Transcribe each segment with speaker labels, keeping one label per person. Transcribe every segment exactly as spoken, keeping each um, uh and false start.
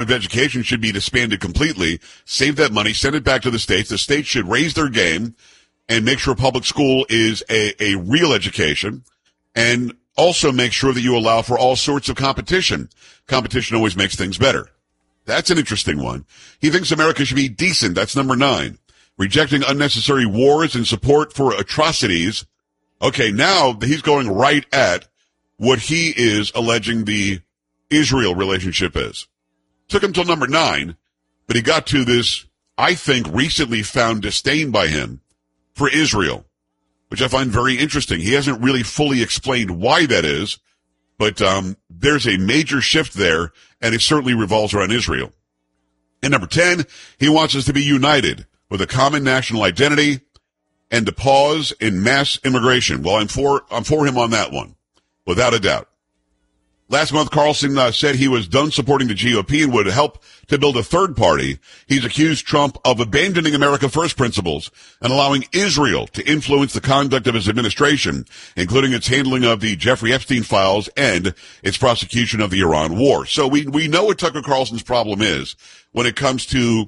Speaker 1: of Education should be disbanded completely. Save that money, send it back to the states. The states should raise their game and make sure public school is a, a real education, and also make sure that you allow for all sorts of competition. Competition always makes things better. That's an interesting one. He thinks America should be decent. That's number nine. Rejecting unnecessary wars and support for atrocities. Okay, now he's going right at what he is alleging the Israel relationship is. Took him till number nine, but he got to this, I think, recently found disdain by him for Israel, which I find very interesting. He hasn't really fully explained why that is, but um, there's a major shift there, and it certainly revolves around Israel. And number ten, he wants us to be united with a common national identity and to pause in mass immigration. Well, I'm for I'm for him on that one, without a doubt. Last month, Carlson uh, said he was done supporting the G O P and would help to build a third party. He's accused Trump of abandoning America First principles and allowing Israel to influence the conduct of his administration, including its handling of the Jeffrey Epstein files and its prosecution of the Iran war. So we, we know what Tucker Carlson's problem is when it comes to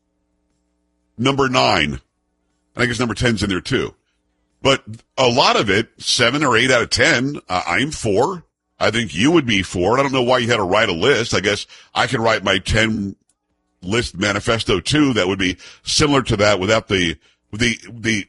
Speaker 1: number nine. And I guess number ten's in there too. But a lot of it, seven or eight out of ten, uh, I'm for. I think you would be for it. I don't know why you had to write a list. I guess I can write my ten list manifesto too. That would be similar to that without the, the, the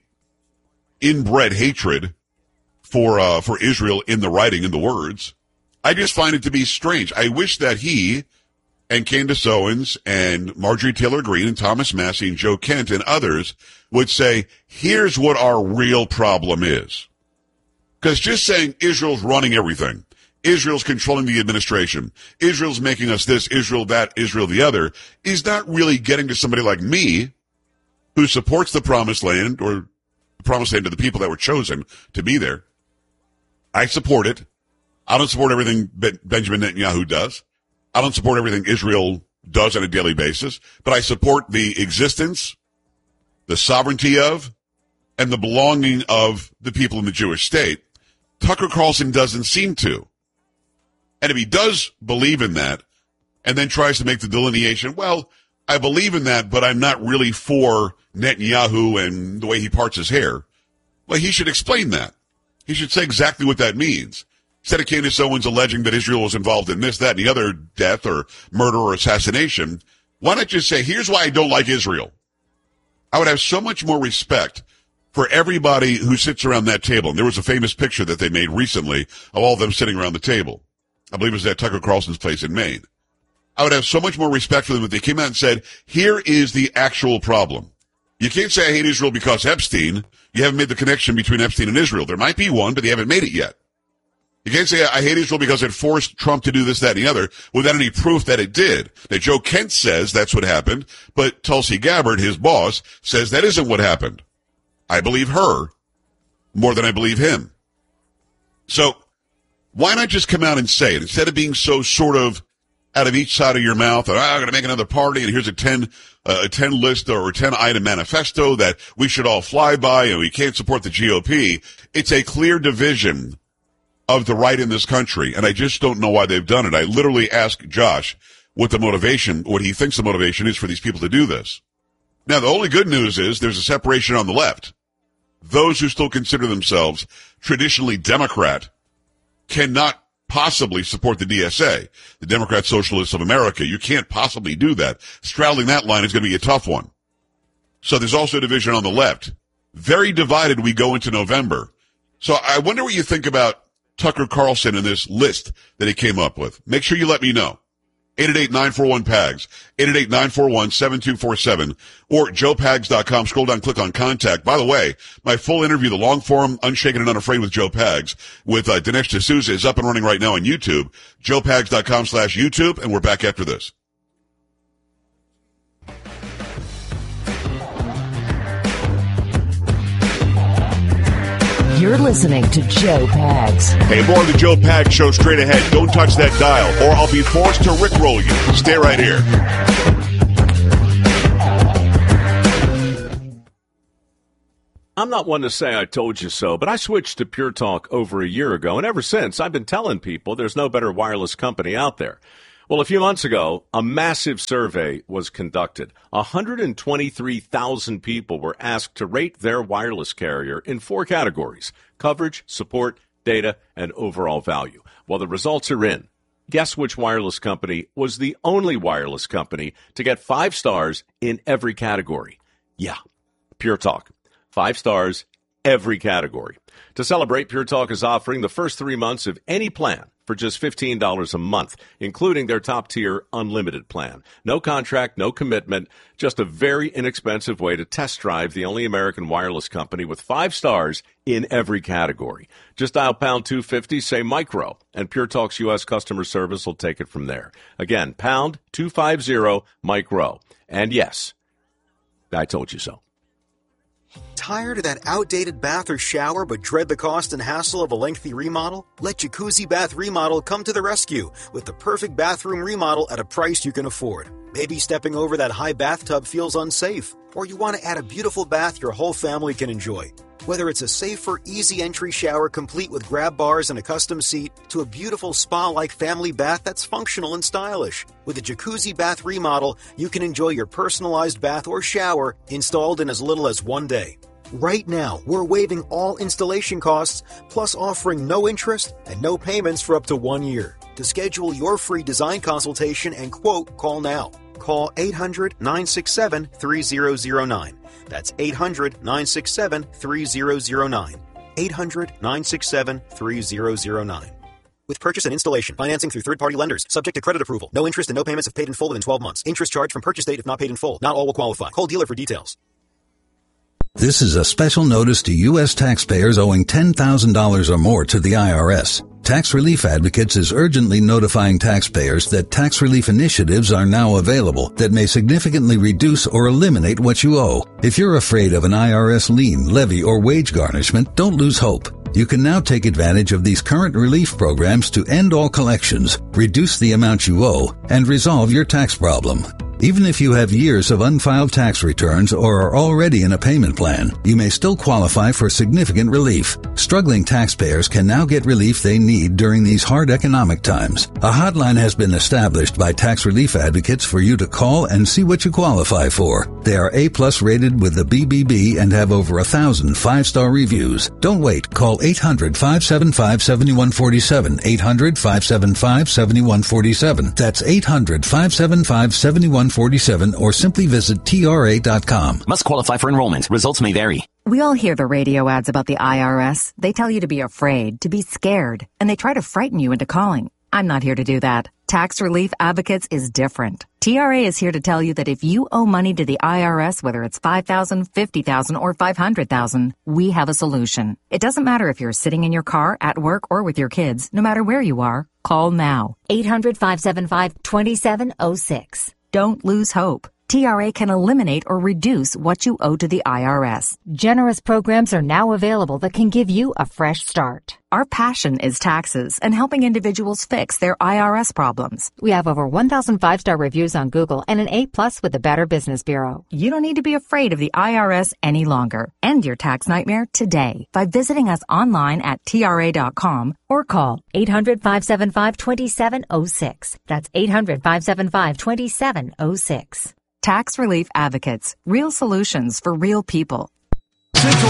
Speaker 1: inbred hatred for, uh, for Israel in the writing, in the words. I just find it to be strange. I wish that he and Candace Owens and Marjorie Taylor Greene and Thomas Massie and Joe Kent and others would say, here's what our real problem is. Because just saying Israel's running everything, Israel's controlling the administration, Israel's making us this, Israel that, Israel the other, is not really getting to somebody like me who supports the promised land, or the promised land to the people that were chosen to be there. I support it. I don't support everything Ben- Benjamin Netanyahu does. I don't support everything Israel does on a daily basis, but I support the existence, the sovereignty of, and the belonging of the people in the Jewish state. Tucker Carlson doesn't seem to. And if he does believe in that, and then tries to make the delineation, well, I believe in that, but I'm not really for Netanyahu and the way he parts his hair, well, he should explain that. He should say exactly what that means. Instead of Candace Owens alleging that Israel was involved in this, that, and the other death or murder or assassination, why not just say, here's why I don't like Israel? I would have so much more respect for everybody who sits around that table. And there was a famous picture that they made recently of all of them sitting around the table. I believe it was at Tucker Carlson's place in Maine. I would have so much more respect for them if they came out and said, here is the actual problem. You can't say I hate Israel because Epstein. You haven't made the connection between Epstein and Israel. There might be one, but they haven't made it yet. You can't say I hate Israel because it forced Trump to do this, that, and the other without any proof that it did. Now, Joe Kent says that's what happened, but Tulsi Gabbard, his boss, says that isn't what happened. I believe her more than I believe him. So why not just come out and say it instead of being so sort of out of each side of your mouth, oh, I'm going to make another party, and here's a ten, uh, a ten list or a ten item manifesto that we should all fly by, and we can't support the G O P. It's a clear division of the right in this country, and I just don't know why they've done it. I literally asked Josh what the motivation, what he thinks the motivation is for these people to do this. Now, the only good news is there's a separation on the left. Those who still consider themselves traditionally Democrat cannot possibly support the D S A, the Democrat Socialists of America. You can't possibly do that. Straddling that line is going to be a tough one. So there's also a division on the left. Very divided we go into November. So I wonder what you think about Tucker Carlson and this list that he came up with. Make sure you let me know. eight eight eight, nine four one, P A G S, eight eight eight, nine four one, seven two four seven, or joe pags dot com. Scroll down, click on contact. By the way, my full interview, the long form, Unshaken and Unafraid with Joe Pags, with uh, Dinesh D'Souza is up and running right now on YouTube, joe pags dot com slash YouTube, and we're back after this.
Speaker 2: You're listening to Joe Pags.
Speaker 1: Hey, more of the Joe Pags Show straight ahead. Don't touch that dial, or I'll be forced to rickroll you. Stay right here.
Speaker 3: I'm not one to say I told you so, but I switched to Pure Talk over a year ago, and ever since, I've been telling people there's no better wireless company out there. Well, a few months ago, a massive survey was conducted. one hundred twenty-three thousand people were asked to rate their wireless carrier in four categories: coverage, support, data, and overall value. Well, the results are in. Guess which wireless company was the only wireless company to get five stars in every category? Yeah, Pure Talk. Five stars, every category. To celebrate, Pure Talk is offering the first three months of any plan for just fifteen dollars a month, including their top-tier unlimited plan. No contract, no commitment, just a very inexpensive way to test drive the only American wireless company with five stars in every category. Just dial pound two fifty, say micro, and Pure Talk's U S customer service will take it from there. Again, pound two fifty, micro. And yes, I told you so.
Speaker 4: Tired of that outdated bath or shower but dread the cost and hassle of a lengthy remodel? Let Jacuzzi Bath Remodel come to the rescue with the perfect bathroom remodel at a price you can afford. Maybe stepping over that high bathtub feels unsafe, or you want to add a beautiful bath your whole family can enjoy. Whether it's a safer, easy entry shower complete with grab bars and a custom seat, to a beautiful spa-like family bath that's functional and stylish. With a Jacuzzi Bath Remodel, you can enjoy your personalized bath or shower installed in as little as one day. Right now, we're waiving all installation costs, plus offering no interest and no payments for up to one year. To schedule your free design consultation and quote, call now. Call eight hundred, nine six seven, three zero zero nine. That's eight hundred, nine six seven, three zero zero nine. eight hundred, nine six seven, three zero zero nine. With purchase and installation, financing through third-party lenders, subject to credit approval. No interest and no payments if paid in full within twelve months. Interest charged from purchase date if not paid in full. Not all will qualify. Call dealer for details.
Speaker 5: This is a special notice to U S taxpayers owing ten thousand dollars or more to the I R S. Tax Relief Advocates is urgently notifying taxpayers that tax relief initiatives are now available that may significantly reduce or eliminate what you owe. If you're afraid of an I R S lien, levy, or wage garnishment, don't lose hope. You can now take advantage of these current relief programs to end all collections, reduce the amount you owe, and resolve your tax problem. Even if you have years of unfiled tax returns or are already in a payment plan, you may still qualify for significant relief. Struggling taxpayers can now get relief they need during these hard economic times. A hotline has been established by Tax Relief Advocates for you to call and see what you qualify for. They are A-plus rated with the B B B and have over a thousand five-star reviews. Don't wait. Call eight hundred, five seven five, seven one four seven, eight hundred, five seven five, seven one four seven. That's eight hundred, five seven five, seven one four seven, or simply visit T R A dot com.
Speaker 6: Must qualify for enrollment. Results may vary.
Speaker 2: We all hear the radio ads about the I R S. They tell you to be afraid, to be scared, and they try to frighten you into calling. I'm not here to do that. Tax Relief Advocates is different. T R A is here to tell you that if you owe money to the I R S, whether it's five thousand dollars, fifty thousand dollars, or five hundred thousand dollars, we have a solution. It doesn't matter if you're sitting in your car, at work, or with your kids. No matter where you are, call now.
Speaker 7: eight hundred, five seven five, two seven zero six.
Speaker 2: Don't lose hope. T R A can eliminate or reduce what you owe to the I R S.
Speaker 7: Generous programs are now available that can give you a fresh start.
Speaker 2: Our passion is taxes and helping individuals fix their I R S problems.
Speaker 7: We have over one thousand five-star reviews on Google and an A-plus with the Better Business Bureau.
Speaker 2: You don't need to be afraid of the I R S any longer. End your tax nightmare today by visiting us online at T R A dot com
Speaker 7: or call eight hundred, five seven five, two seven zero six. That's eight hundred, five seven five, two seven zero six.
Speaker 2: Tax Relief Advocates. Real solutions for real people.